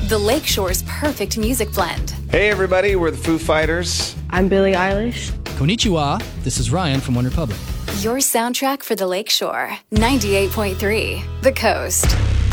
The Lakeshore's perfect music blend. Hey everybody, we're the Foo Fighters. I'm Billie Eilish. Konnichiwa, this is Ryan from OneRepublic. Your soundtrack for the Lakeshore. 98.3 The Coast.